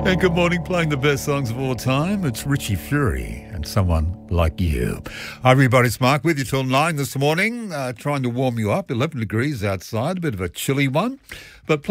And good morning, playing the best songs of all time. It's Richie Fury and Someone Like You. Hi everybody, it's Mark with you till 9 this morning, trying to warm you up. 11 degrees outside, a bit of a chilly one. But